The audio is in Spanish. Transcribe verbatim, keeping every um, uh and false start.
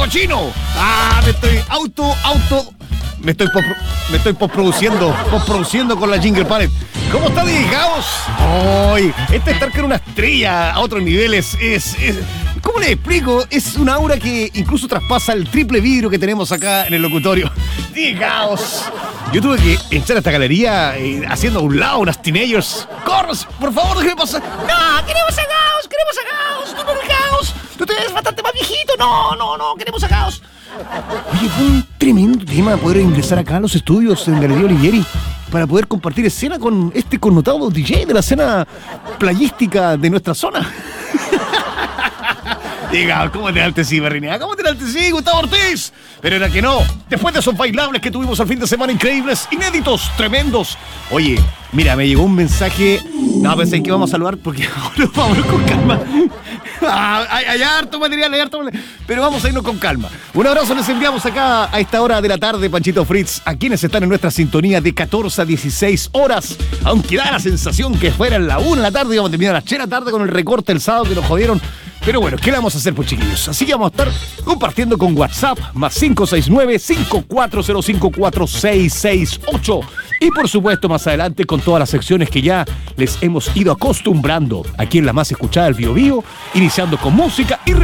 cochino. Ah, me estoy auto, auto. Me estoy, pos, me estoy postproduciendo, postproduciendo con la Jingle Palette. ¿Cómo está, D J Caos? Hoy, este estar con una estrella a otros niveles es, es... ¿Cómo le explico? Es una aura que incluso traspasa el triple vidrio que tenemos acá en el locutorio. D J Caos. Yo tuve que echar a esta galería eh, haciendo a un lado unas teenagers. ¡Corres! Por favor, déjeme pasar. ¡No! ¡Queremos a Caos! ¡Queremos a Caos! ¡Tú no eres Caos! ¡Tú te ves bastante más viejito! ¡No, no, no! ¡Queremos a Caos! Oye, fue un tremendo tema poder ingresar acá a los estudios en Galería Olivieri para poder compartir escena con este connotado D J de la escena playística de nuestra zona. Diga, ¿cómo te enaltecí, Berrinea? ¿Cómo te enaltecí, Gustavo Ortiz? Pero era que no. Después de esos bailables que tuvimos al fin de semana, increíbles, inéditos, tremendos. Oye, mira, me llegó un mensaje. No, pensé que vamos a saludar porque ahora vamos con calma. Ah, hay, hay harto material, hay harto material. Pero vamos a irnos con calma. Un abrazo les enviamos acá a esta hora de la tarde, Panchito Fritz, a quienes están en nuestra sintonía de catorce a dieciséis horas. Aunque da la sensación que fuera en la una de la tarde, íbamos a terminar a las tres de la tarde con el recorte el sábado que nos jodieron. Pero bueno, ¿qué le vamos a hacer, pues, chiquillos? Así que vamos a estar compartiendo con WhatsApp, más cinco seis nueve, cinco cuatro cero cinco, cuatro seis seis ocho. Y por supuesto, más adelante con todas las secciones que ya les hemos ido acostumbrando aquí en la más escuchada del Bio Bio, iniciando con música y